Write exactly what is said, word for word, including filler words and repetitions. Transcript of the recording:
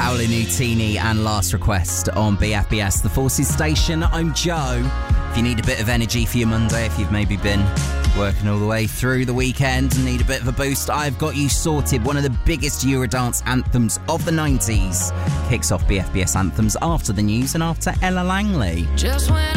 Paolo Nutini and Last Request on B F B S, the Forces station. I'm Joe. If you need a bit of energy for your Monday, if you've maybe been working all the way through the weekend and need a bit of a boost, I've got you sorted. One of the biggest Eurodance anthems of the nineties kicks off B F B S Anthems after the news and after Ella Langley. Just when